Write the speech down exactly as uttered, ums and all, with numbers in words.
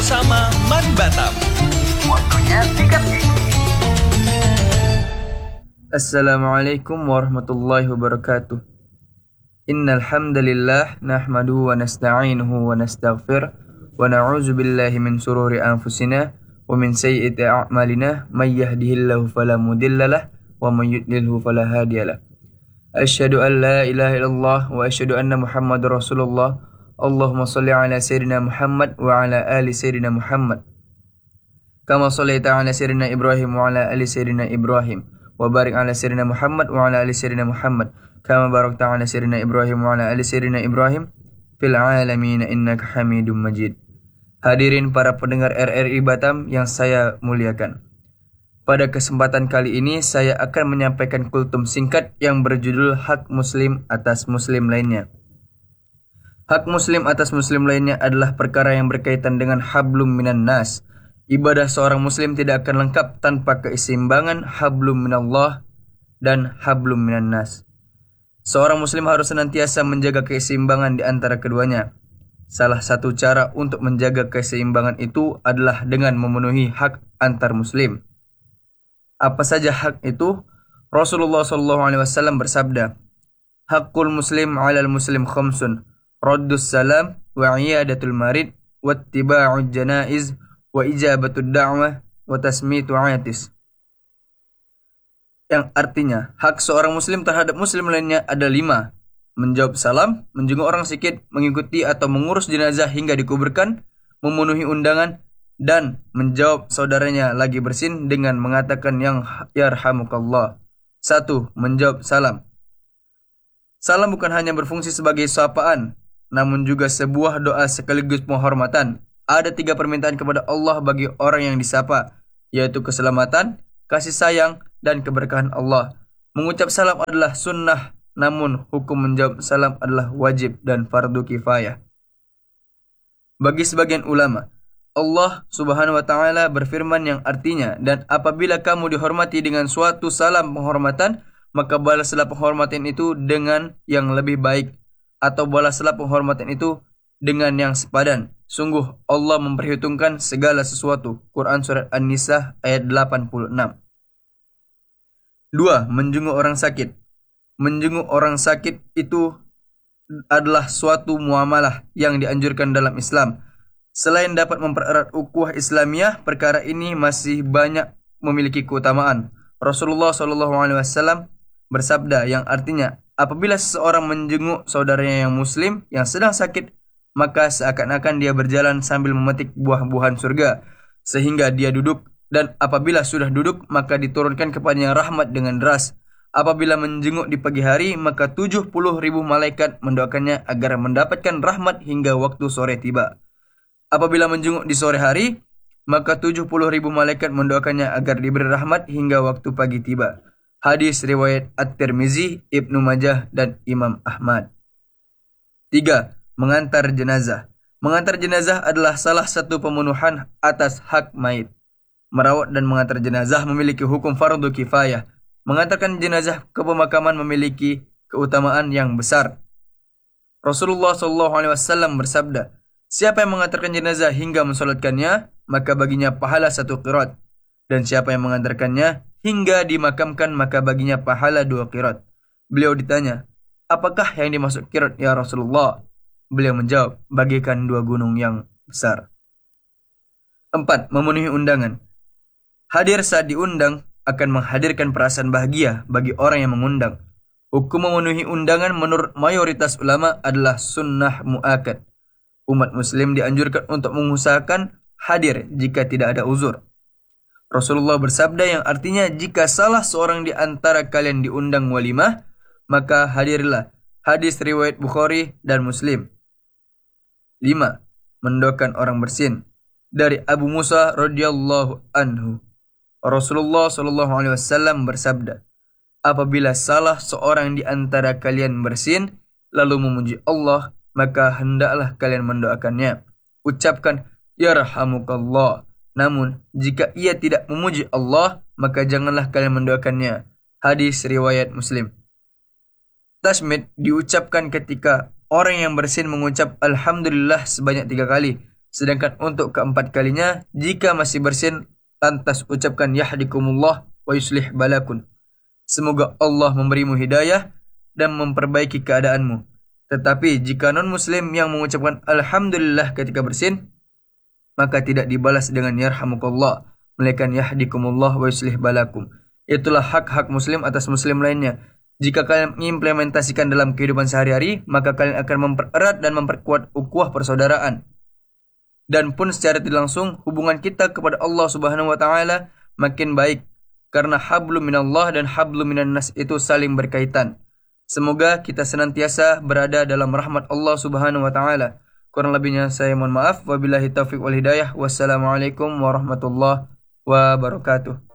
bersama Man Batam. Waktunya sikat gigi. Assalamualaikum warahmatullahi wabarakatuh. Innal hamdalillah nahmaduhu wa nasta'inuhu wa nastaghfir wa na'udzu billahi min shururi anfusina wa min sayyiati a'malina may yahdihillahu fala mudhillalah wa may yudlilhu fala hadiyalah. Asyhadu an la ilaha illallah wa asyhadu anna Muhammadar Rasulullah. Allahumma shalli ala sayyidina Muhammad wa ala ali sayyidina Muhammad. Kama shallaita ala sayyidina Ibrahim wa ala ali sayyidina Ibrahim. Wa barik ala sayyidina Muhammad wa ala ali sayyidina Muhammad kama barakta ala sayyidina Ibrahim wa ala ali sayyidina Ibrahim fil alamin innaka Hamidum Majid. Hadirin para pendengar R R I Batam yang saya muliakan. Pada kesempatan kali ini saya akan menyampaikan kultum singkat yang berjudul Hak Muslim atas Muslim lainnya. Hak Muslim atas Muslim lainnya adalah perkara yang berkaitan dengan hablum minan nas. Ibadah seorang muslim tidak akan lengkap tanpa keseimbangan hablum minallah dan hablum minan nas. Seorang muslim harus senantiasa menjaga keseimbangan di antara keduanya. Salah satu cara untuk menjaga keseimbangan itu adalah dengan memenuhi hak antar muslim. Apa saja hak itu? Rasulullah shallallahu alaihi wasallam bersabda, Hakul muslim alal muslim khamsun, raddus salam wa iyadatul marid wa ittiba'ul janaiz wa ijabatud da'wah wa tasmitu atis. Yang artinya, hak seorang muslim terhadap muslim lainnya ada lima. Menjawab salam, menjenguk orang sakit, mengikuti atau mengurus jenazah hingga dikuburkan, memenuhi undangan, dan menjawab saudaranya lagi bersin dengan mengatakan yang yarhamukallah. Satu, menjawab salam. Salam bukan hanya berfungsi sebagai sapaan, namun juga sebuah doa sekaligus penghormatan. Ada tiga permintaan kepada Allah bagi orang yang disapa, yaitu keselamatan, kasih sayang, dan keberkahan Allah. Mengucap salam adalah sunnah, namun hukum menjawab salam adalah wajib dan fardu kifayah. Bagi sebagian ulama, Allah subhanahu wa ta'ala berfirman yang artinya, dan apabila kamu dihormati dengan suatu salam penghormatan, maka balaslah penghormatan itu dengan yang lebih baik, atau balaslah penghormatan itu dengan yang sepadan. Sungguh Allah memperhitungkan segala sesuatu. Quran Surat An-Nisa ayat delapan puluh enam. Dua, menjenguk orang sakit. Menjenguk orang sakit itu adalah suatu muamalah yang dianjurkan dalam Islam. Selain dapat mempererat ukhuwah Islamiyah, perkara ini masih banyak memiliki keutamaan. Rasulullah shallallahu alaihi wasallam bersabda yang artinya, apabila seseorang menjenguk saudaranya yang muslim yang sedang sakit, maka seakan-akan dia berjalan sambil memetik buah-buahan surga, sehingga dia duduk, dan apabila sudah duduk, maka diturunkan kepadanya rahmat dengan deras. Apabila menjenguk di pagi hari, maka tujuh puluh ribu malaikat mendoakannya agar mendapatkan rahmat hingga waktu sore tiba. Apabila menjenguk di sore hari, maka tujuh puluh ribu malaikat mendoakannya agar diberi rahmat hingga waktu pagi tiba. Hadis riwayat At-Tirmizi, Ibnu Majah, dan Imam Ahmad. Tiga, mengantar jenazah. Mengantar jenazah adalah salah satu pemenuhan atas hak mayit. Merawat dan mengantar jenazah memiliki hukum fardu kifayah. Mengantarkan jenazah ke pemakaman memiliki keutamaan yang besar. Rasulullah shallallahu alaihi wasallam bersabda, siapa yang mengantarkan jenazah hingga mensolatkannya, maka baginya pahala satu qirat. Dan siapa yang mengantarkannya hingga dimakamkan, maka baginya pahala dua qirat. Beliau ditanya, apakah yang dimaksud qirat ya Rasulullah? Beliau menjawab, bagikan dua gunung yang besar. Empat, memenuhi undangan. Hadir saat diundang akan menghadirkan perasaan bahagia bagi orang yang mengundang. Hukum memenuhi undangan menurut mayoritas ulama adalah sunnah mu'akad. Umat muslim dianjurkan untuk mengusahakan hadir jika tidak ada uzur. Rasulullah bersabda yang artinya, jika salah seorang di antara kalian diundang walimah, maka hadirlah. Hadis riwayat Bukhari dan Muslim. Lima, mendoakan orang bersin. Dari Abu Musa radhiyallahu anhu, Rasulullah shallallahu alaihi wasallam bersabda, apabila salah seorang di antara kalian bersin lalu memuji Allah, maka hendaklah kalian mendoakannya. Ucapkan yarhamukallah. Namun jika ia tidak memuji Allah, maka janganlah kalian mendoakannya. Hadis riwayat Muslim. Tasmid diucapkan ketika orang yang bersin mengucap Alhamdulillah sebanyak tiga kali. Sedangkan untuk keempat kalinya, jika masih bersin, lantas ucapkan yahdikumullah wa yuslih balakun. Semoga Allah memberimu hidayah dan memperbaiki keadaanmu. Tetapi jika non-muslim yang mengucapkan alhamdulillah ketika bersin, maka tidak dibalas dengan yarhamukallah, melainkan yahdikumullah wa yuslih balakum. Itulah hak-hak muslim atas muslim lainnya. Jika kalian mengimplementasikan dalam kehidupan sehari-hari, maka kalian akan mempererat dan memperkuat ukhuwah persaudaraan. Dan pun secara tidak langsung, hubungan kita kepada Allah Subhanahu wa taala makin baik, karena hablum minallah dan hablum minan nas itu saling berkaitan. Semoga kita senantiasa berada dalam rahmat Allah Subhanahu wa taala. Kurang lebihnya saya mohon maaf. Wabillahi taufiq wal hidayah. Wassalamualaikum warahmatullahi wabarakatuh.